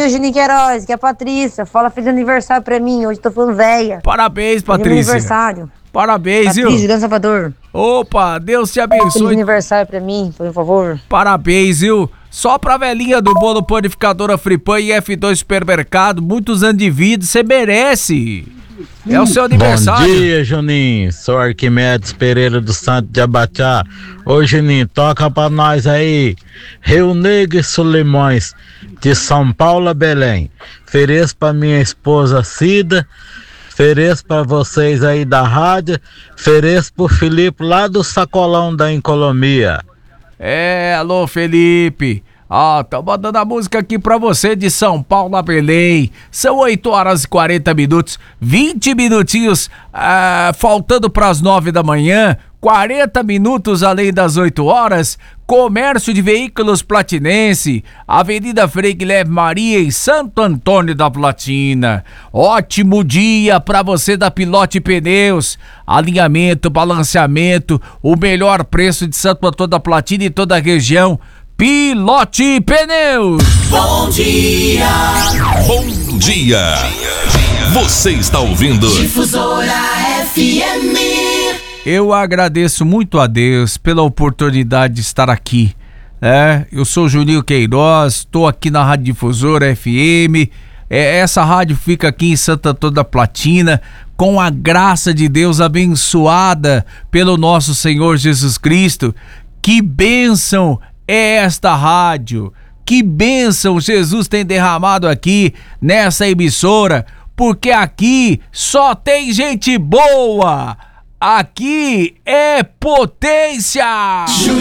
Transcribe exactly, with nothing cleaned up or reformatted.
dia, Juninho Queiroz, que é a Patrícia. Fala feliz aniversário pra mim, hoje tô falando véia. Parabéns, Patrícia. Feliz aniversário. Parabéns, Patrícia, viu? de Grande Salvador. Opa, Deus te Feliz abençoe. aniversário pra mim, por favor. Parabéns, viu? Só pra velhinha do bolo panificadora Fripan e F dois Supermercado, muitos anos de vida, você merece. É o seu aniversário. Bom dia, Juninho. Sou Arquimedes Pereira do Santo de Abateá. Ô, Juninho, toca pra nós aí. Rio Negro e Solimões, de São Paulo a Belém. Ofereço pra minha esposa Cida. Ofereço pra vocês aí da rádio. Ofereço pro Felipe lá do Sacolão da Incolomia. É, alô, Felipe. Ó, tô mandando a música aqui pra você de São Paulo a Belém. São oito horas e quarenta minutos, vinte minutinhos, ah, faltando pras nove da manhã, quarenta minutos além das oito horas. Comércio de Veículos Platinense, Avenida Frei Guilherme Maria em Santo Antônio da Platina. Ótimo dia pra você da Pilote Pneus. Alinhamento, balanceamento, o melhor preço de Santo Antônio da Platina e toda a região. Pilote Pneus. Bom dia. Bom dia. Você está ouvindo Difusora F M. Eu agradeço muito a Deus pela oportunidade de estar aqui. É, eu sou Juninho Queiroz, estou aqui na Rádio Difusora F M. É, essa rádio fica aqui em Santo Antônio da Platina, com a graça de Deus, abençoada pelo nosso Senhor Jesus Cristo. Que bênção é esta rádio, que bênção Jesus tem derramado aqui nessa emissora, porque aqui só tem gente boa, aqui é potência.